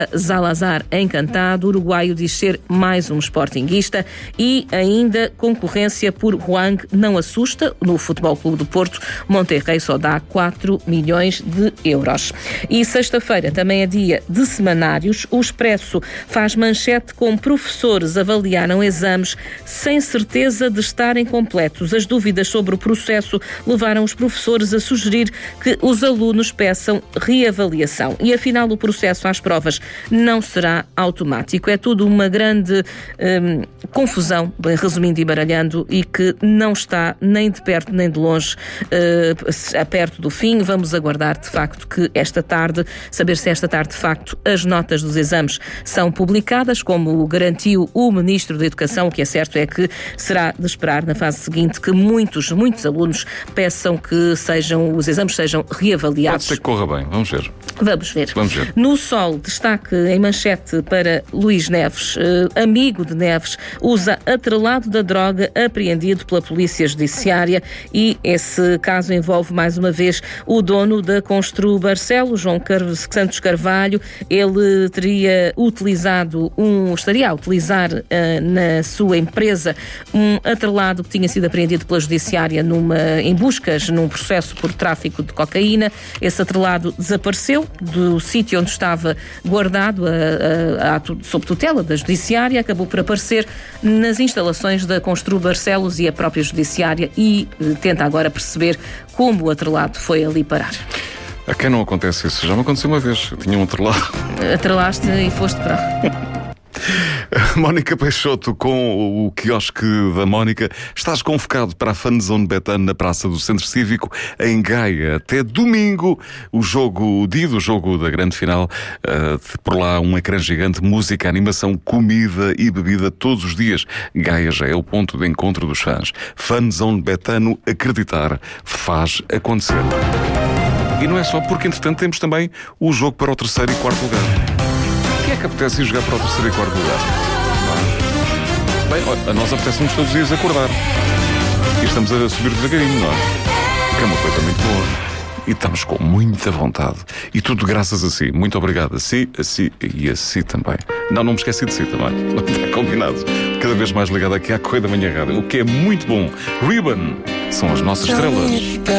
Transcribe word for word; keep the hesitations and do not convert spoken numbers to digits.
Zalazar encantado, o uruguaio diz ser mais um sportinguista e ainda concorrência por Hwang não assusta. No Futebol Clube do Porto, Monterrey só dá quatro milhões de euros. E sexta-feira também é dia de semanários. O Expresso faz manchete com professores avaliaram exames sem certeza de estarem completos. As dúvidas sobre o processo levaram os professores a sugerir que os alunos peçam reavaliação. E afinal o processo às provas não será automático. É tudo uma grande hum, confusão, bem, resumindo e baralhando, e que não está nem de perto nem de longe uh, perto do fim. Vamos aguardar, de facto, que esta tarde, saber se esta tarde, de facto, as notas dos exames são publicadas, como garantiu o Ministro da Educação. O que é certo é que será de esperar, na fase seguinte, que muitos, muitos alunos peçam que sejam, os exames sejam reavaliados. Pode ser que corra bem, vamos ver. Vamos ver. Vamos ver. No Sol, destaque em manchete para Luís Neves. Uh, amigo de Neves usa atrelado da droga apreendido pela Polícia Judiciária, e esse caso envolve mais uma vez o dono da Constru Barcelos, João Car- Santos Carvalho. Ele teria utilizado um, estaria a utilizar uh, na sua empresa um atrelado que tinha sido apreendido pela Judiciária numa, em buscas num processo por tráfico de cocaína. Esse atrelado desapareceu do sítio onde estava guardado a, a, a, sob tutela da Judiciária, acabou por aparecer nas instalações da Constru Barcelos e a própria Judiciária, e eh, tenta agora perceber como o atrelado foi ali parar. A quem não acontece isso? Já me aconteceu uma vez. Tinha um atrelado. Atrelaste e foste para lá. Mónica Peixoto com o quiosque da Mónica. Estás convocado para a Fanzone Betano na Praça do Centro Cívico em Gaia até domingo. O jogo, o dia do jogo da grande final. Uh, por lá um ecrã gigante, música, animação, comida e bebida todos os dias. Gaia já é o ponto de encontro dos fãs. Fanzone Betano, acreditar faz acontecer. E não é só porque, entretanto, temos também o jogo para o terceiro e quarto lugar. Quem é que apetece ir jogar para o terceiro e quarto lugar? Bem, a nós apetece-nos todos os dias acordar. E estamos a subir devagarinho, não é? Que é uma coisa muito boa. E estamos com muita vontade. E tudo graças a si. Muito obrigado a si, a si e a si também. Não, não me esqueci de si também. Não está combinado. Cada vez mais ligado aqui à Correia da Manhã Rádio. O que é muito bom. Ribbon são as nossas estrelas.